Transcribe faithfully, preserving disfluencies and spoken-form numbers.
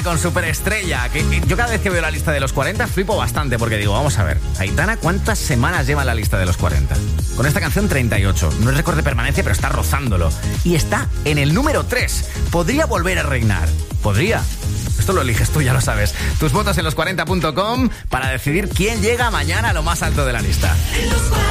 Con Superestrella, que yo cada vez que veo la lista de los cuarenta flipo bastante porque digo, vamos a ver, Aitana, ¿cuántas semanas lleva en la lista de los cuarenta? Con esta canción treinta y ocho, no es récord de permanencia, pero está rozándolo. Y está en el número tres, podría volver a reinar, podría. Esto lo eliges tú, ya lo sabes. Tus votos en los cuarenta punto com para decidir quién llega mañana a lo más alto de la lista.